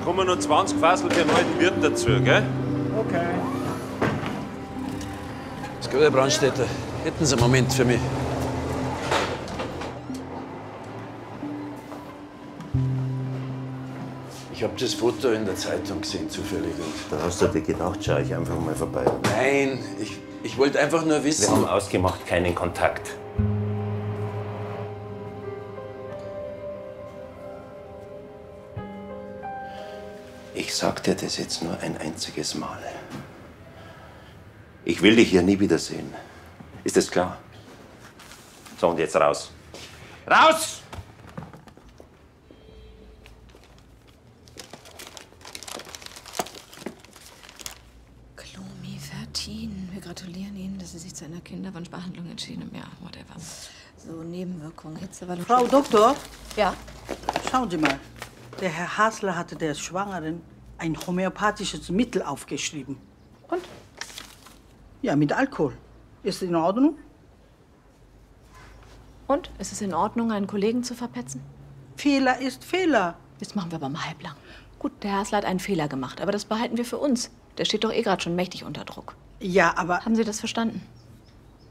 kommen noch 20 Fassel für den alten Wirt dazu, gell? Okay. Das Herr Brandstätter, hätten Sie einen Moment für mich? Ich habe das Foto in der Zeitung gesehen, zufällig. Da hast du dir gedacht, schau ich einfach mal vorbei. Nein, ich wollte einfach nur wissen... Wir haben ausgemacht, keinen Kontakt. Ich sag dir das jetzt nur ein einziges Mal. Ich will dich hier nie wiedersehen. Ist das klar? So, und jetzt raus. Raus! Clomifertin. Wir gratulieren Ihnen, dass Sie sich zu einer Kinderwunschbehandlung entschieden haben. Ja, whatever. So, Nebenwirkungen, Hitzewallung. Frau Doktor, Ja? schauen Sie mal. Der Herr Hasler hatte der Schwangeren ein homöopathisches Mittel aufgeschrieben. Und? Ja, mit Alkohol. Ist in Ordnung? Und? Ist es in Ordnung, einen Kollegen zu verpetzen? Fehler ist Fehler. Das machen wir aber mal halblang. Gut, der Hasler hat einen Fehler gemacht, aber das behalten wir für uns. Der steht doch eh gerade schon mächtig unter Druck. Ja, aber... Haben Sie das verstanden?